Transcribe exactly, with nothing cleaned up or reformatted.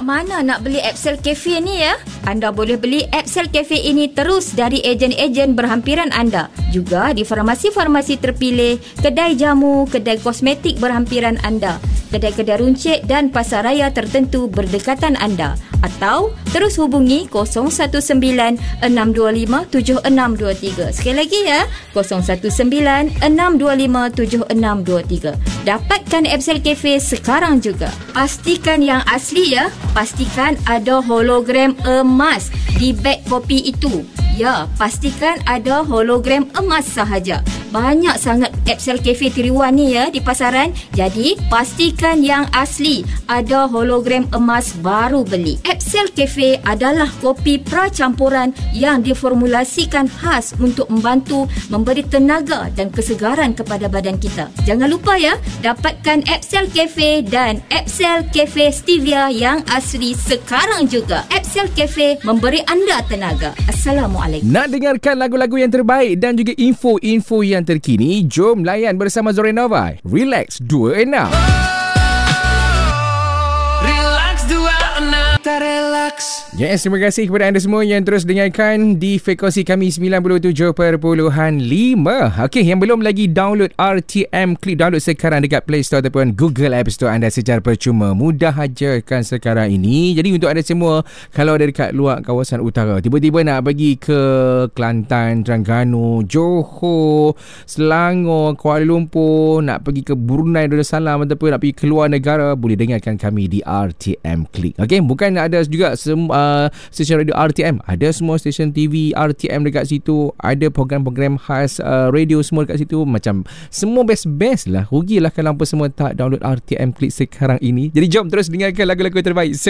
kat mana nak beli Epsel Cafe ni ya? Anda boleh beli Epsel Cafe ini terus dari ejen-ejen berhampiran anda. Juga di farmasi-farmasi terpilih, kedai jamu, kedai kosmetik berhampiran anda, kedai-kedai runcit dan pasaraya tertentu berdekatan anda. Atau terus hubungi kosong satu sembilan enam dua lima tujuh enam dua tiga. Sekali lagi ya, kosong satu sembilan enam dua lima tujuh enam dua tiga. Dapatkan Epsel Cafe sekarang juga. Pastikan yang asli ya. Pastikan ada hologram emas di beg kopi itu. Ya, pastikan ada hologram emas sahaja. Banyak sangat Epsel Cafe tiruan ni ya di pasaran. Jadi, pastikan yang asli. Ada hologram emas baru beli. Epsel Cafe adalah kopi pracampuran yang diformulasikan khas untuk membantu memberi tenaga dan kesegaran kepada badan kita. Jangan lupa ya, dapatkan Epsel Cafe dan Epsel Cafe Stevia yang asli sekarang juga. Epsel Cafe memberi anda tenaga. Assalamualaikum. Nak dengarkan lagu-lagu yang terbaik dan juga info-info yang terkini? Jom layan bersama Zorenova. Relax dua enam. Relax dua enam. Tak relax. Yes, terima kasih kepada anda semua yang terus dengarkan di frekuensi kami sembilan puluh tujuh perpuluhan lima. Okey, yang belum lagi download R T M, klik download sekarang dekat Play Store ataupun Google App Store anda secara percuma. Mudah aja kan sekarang ini. Jadi untuk anda semua, kalau ada dekat luar kawasan utara, tiba-tiba nak pergi ke Kelantan, Terengganu, Johor, Selangor, Kuala Lumpur, nak pergi ke Brunei Darussalam ataupun nak pergi ke luar negara, boleh dengarkan kami di R T M Klik. Okey, bukan ada juga semua Uh, stesen radio R T M, ada semua stesen T V R T M dekat situ, ada program-program khas uh, radio semua dekat situ, macam semua best-best lah. Rugilah kalau hampa semua tak download R T M Klik sekarang ini. Jadi jom terus dengarkan lagu-lagu terbaik.